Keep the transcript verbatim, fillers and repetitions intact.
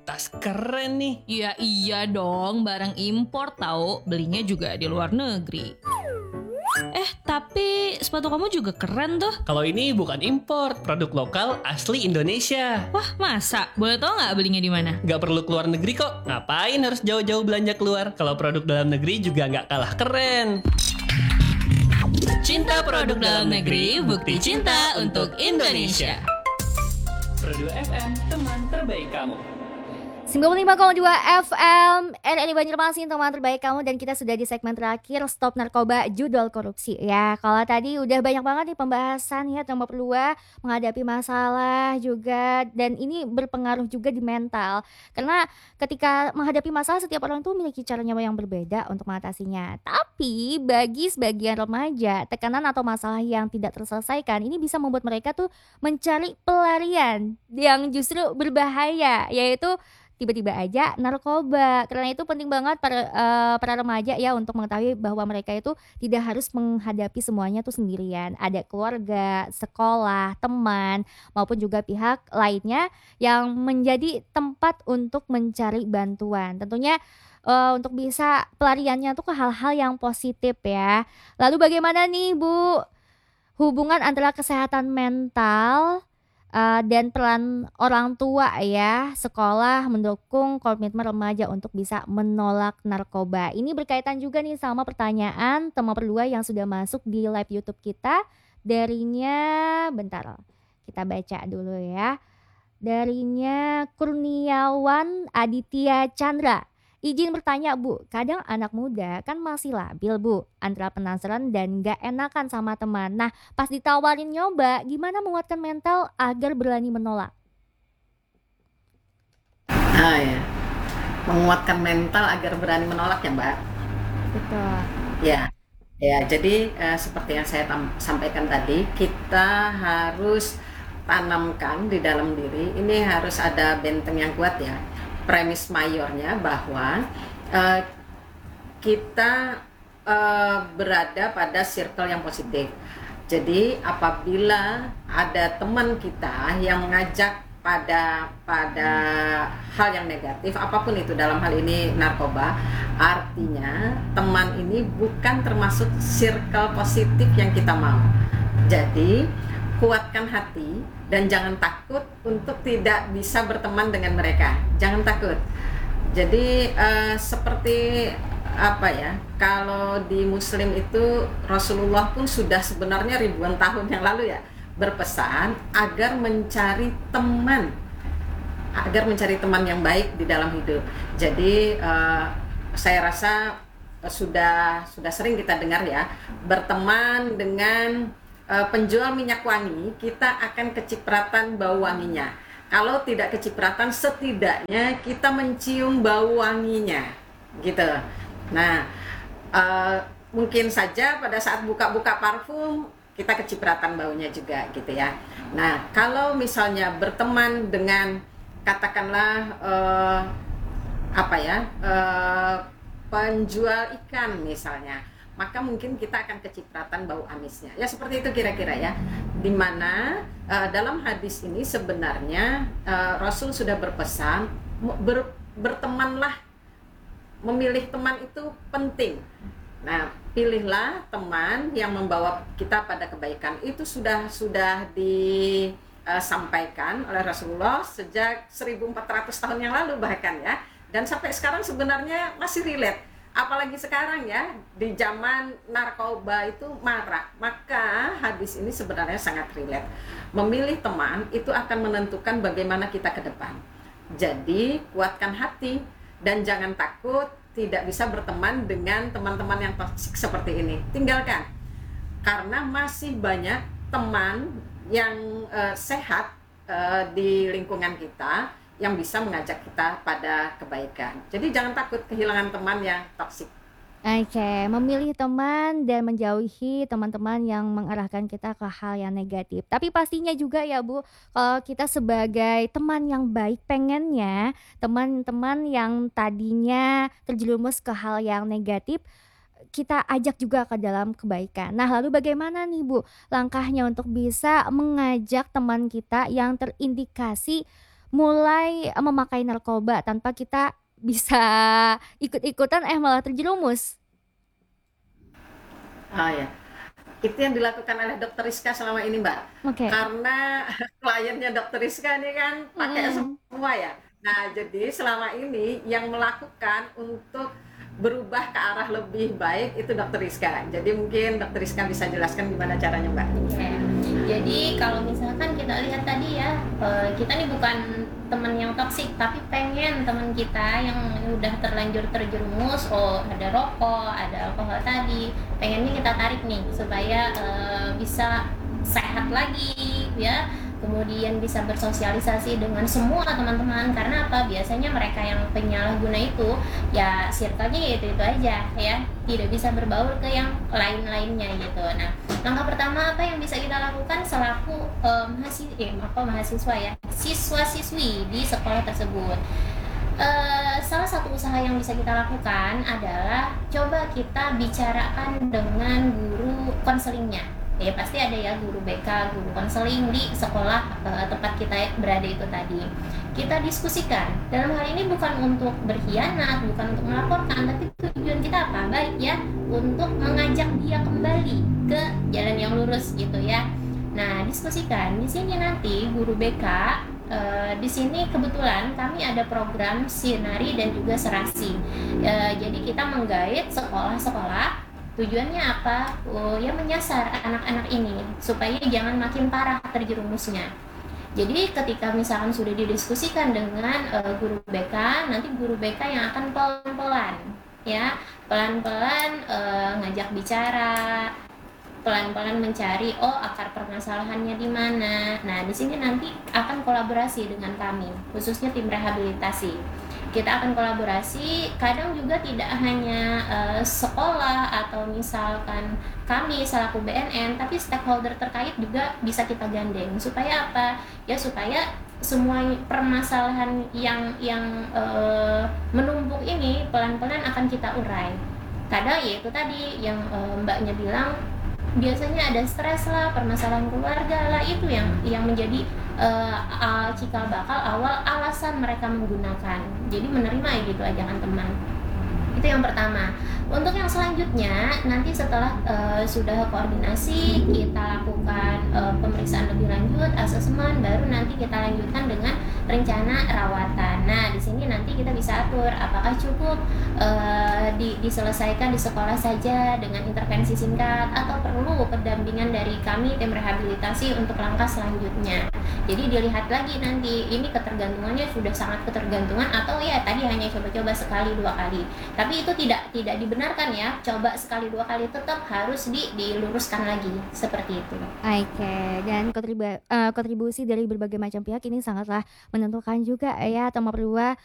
tas keren nih. Ya iya dong, barang impor tahu, belinya juga di luar negeri. Eh, tapi sepatu kamu juga keren tuh. Kalau ini bukan impor, produk lokal asli Indonesia. Wah, masa? Boleh tau nggak belinya di mana? Nggak perlu keluar negeri kok. Ngapain harus jauh-jauh belanja keluar? Kalau produk dalam negeri juga nggak kalah keren. Cinta produk dalam negeri, bukti cinta untuk Indonesia. Produk F M, teman terbaik kamu. sembilan puluh lima koma dua F M R R I Banjarmasin, teman terbaik kamu. Dan kita sudah di segmen terakhir, Stop Narkoba Judul Korupsi. Ya, kalau tadi udah banyak banget nih pembahasan ya tentang perlua menghadapi masalah juga. Dan ini berpengaruh juga di mental. Karena ketika menghadapi masalah, setiap orang tuh memiliki caranya yang berbeda untuk mengatasinya. Tapi bagi sebagian remaja, tekanan atau masalah yang tidak terselesaikan ini bisa membuat mereka tuh mencari pelarian yang justru berbahaya, yaitu tiba-tiba aja narkoba. Karena itu penting banget para uh, para remaja ya untuk mengetahui bahwa mereka itu tidak harus menghadapi semuanya tuh sendirian. Ada keluarga, sekolah, teman maupun juga pihak lainnya yang menjadi tempat untuk mencari bantuan. Tentunya uh, untuk bisa pelariannya tuh ke hal-hal yang positif ya. Lalu bagaimana nih Bu hubungan antara kesehatan mental Uh, dan peran orang tua ya, sekolah mendukung komitmen remaja untuk bisa menolak narkoba. Ini berkaitan juga nih sama pertanyaan teman perlua yang sudah masuk di live YouTube kita. Darinya, bentar, kita baca dulu ya. Darinya Kurniawan Aditya Chandra. Izin bertanya Bu, kadang anak muda kan masih labil Bu, antara penasaran dan gak enakan sama teman. Nah pas ditawarin nyoba, gimana menguatkan mental agar berani menolak? Ah ya, menguatkan mental agar berani menolak ya Mbak. Betul. Ya, ya jadi eh, seperti yang saya tam- sampaikan tadi, kita harus tanamkan di dalam diri, ini harus ada benteng yang kuat ya. Premis mayornya bahwa uh, kita uh, berada pada circle yang positif. Jadi apabila ada teman kita yang mengajak pada pada hal yang negatif, apapun itu, dalam hal ini narkoba, artinya teman ini bukan termasuk circle positif yang kita mau. Jadi kuatkan hati dan jangan takut untuk tidak bisa berteman dengan mereka. Jangan takut. Jadi uh, seperti apa ya? Kalau di Muslim itu Rasulullah pun sudah sebenarnya ribuan tahun yang lalu ya berpesan agar mencari teman, agar mencari teman yang baik di dalam hidup. Jadi uh, saya rasa uh, sudah sudah sering kita dengar ya, berteman dengan Uh, penjual minyak wangi, kita akan kecipratan bau wanginya. Kalau tidak kecipratan, setidaknya kita mencium bau wanginya, gitu. Nah, uh, mungkin saja pada saat buka-buka parfum kita kecipratan baunya juga, gitu ya. Nah, kalau misalnya berteman dengan katakanlah uh, apa ya, uh, penjual ikan misalnya, maka mungkin kita akan kecipratan bau amisnya. Ya seperti itu kira-kira ya. Dimana uh, dalam hadis ini sebenarnya uh, Rasul sudah berpesan ber, bertemanlah, memilih teman itu penting. Nah, pilihlah teman yang membawa kita pada kebaikan. Itu sudah sudah disampaikan oleh Rasulullah sejak seribu empat ratus tahun yang lalu bahkan ya. Dan sampai sekarang sebenarnya masih relate. Apalagi sekarang ya, di zaman narkoba itu marak, maka hadis ini sebenarnya sangat relate. Memilih teman itu akan menentukan bagaimana kita ke depan. Jadi kuatkan hati dan jangan takut tidak bisa berteman dengan teman-teman yang toksik seperti ini. Tinggalkan, karena masih banyak teman yang uh, sehat uh, di lingkungan kita yang bisa mengajak kita pada kebaikan. Jadi jangan takut kehilangan teman yang toksik. Oke, memilih teman dan menjauhi teman-teman yang mengarahkan kita ke hal yang negatif. Tapi pastinya juga ya Bu, kalau kita sebagai teman yang baik, pengennya teman-teman yang tadinya terjerumus ke hal yang negatif, kita ajak juga ke dalam kebaikan. Nah lalu bagaimana nih Bu langkahnya untuk bisa mengajak teman kita yang terindikasi mulai eh, memakai narkoba tanpa kita bisa ikut-ikutan eh malah terjerumus? Oh ya, itu yang dilakukan oleh dokter Rizka selama ini Mbak. Oke. Karena kliennya dokter Rizka ini kan pakai Mm-mm. semua ya. Nah, jadi selama ini yang melakukan untuk berubah ke arah lebih baik itu dokter Rizka. Jadi mungkin dokter Rizka bisa jelaskan gimana caranya Mbak. Oke. Jadi kalau misalkan kita lihat tadi ya, eh, kita nih bukan teman yang toksik, tapi pengen teman kita yang udah terlanjur terjerumus, oh ada rokok, ada alkohol tadi, pengennya kita tarik nih supaya eh, bisa sehat lagi ya. Kemudian bisa bersosialisasi dengan semua teman-teman, karena apa, biasanya mereka yang penyalahguna itu ya circle-nya ya itu-itu aja ya, tidak bisa berbaur ke yang lain-lainnya gitu. Nah, langkah pertama apa yang bisa kita lakukan selaku eh, mahasiswa, eh, apa, mahasiswa ya, siswa-siswi di sekolah tersebut? Eh, salah satu usaha yang bisa kita lakukan adalah coba kita bicarakan dengan guru konselingnya. Ya pasti ada ya guru B K, guru konseling di sekolah eh, tempat kita berada itu tadi. Kita diskusikan. Dalam hal ini bukan untuk berkhianat, bukan untuk melaporkan, tapi tujuan kita apa? Baik ya, untuk mengajak dia kembali ke jalan yang lurus gitu ya. Nah, diskusikan. Di sini nanti guru B K, eh, di sini kebetulan kami ada program sinari dan juga serasi. Eh, jadi kita menggait sekolah-sekolah. Tujuannya apa? Oh, ya menyasar anak-anak ini supaya jangan makin parah terjerumusnya. Jadi ketika misalkan sudah didiskusikan dengan uh, guru B K, nanti guru B K yang akan pelan-pelan ya, pelan-pelan uh, ngajak bicara, pelan-pelan mencari oh akar permasalahannya di mana. Nah, di sini nanti akan kolaborasi dengan kami, khususnya tim rehabilitasi. Kita akan kolaborasi, kadang juga tidak hanya uh, sekolah atau misalkan kami selaku B N N, tapi stakeholder terkait juga bisa kita gandeng. Supaya apa? Ya supaya semua permasalahan yang yang uh, menumpuk ini pelan-pelan akan kita urai. Kadang ya itu tadi yang uh, mbaknya bilang, biasanya ada stres lah, permasalahan keluarga lah, itu yang yang menjadi uh, cikal bakal awal alasan mereka menggunakan. Jadi menerima ya gitu ajakan teman. Itu yang pertama. Untuk yang selanjutnya, nanti setelah uh, sudah koordinasi, kita lakukan uh, pemeriksaan lebih lanjut, asesmen, baru nanti kita lanjutkan dengan rencana rawatan. Nah, di sini nanti kita bisa atur apakah cukup uh, di, diselesaikan di sekolah saja dengan intervensi singkat, atau perlu pendampingan dari kami tim rehabilitasi untuk langkah selanjutnya. Jadi dilihat lagi nanti ini ketergantungannya sudah sangat ketergantungan, atau ya tadi hanya coba-coba sekali dua kali. Tapi itu tidak tidak dibenarkan ya, coba sekali dua kali, tetap harus di, diluruskan lagi seperti itu. Oke, dan kontribu- eh, kontribusi dari berbagai macam pihak ini sangatlah menentukan juga ya, Tama Perua,